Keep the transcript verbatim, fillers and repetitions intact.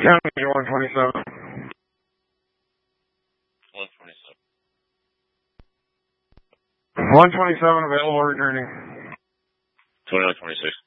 County one twenty-seven. one twenty-seven. one twenty-seven available returning. twenty-one twenty-six.